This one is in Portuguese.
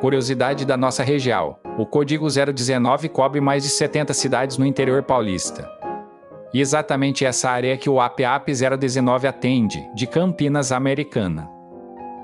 Curiosidade da nossa região: o código 019 cobre mais de 70 cidades no interior paulista. E exatamente essa área que o APAP 019 atende, de Campinas Americana.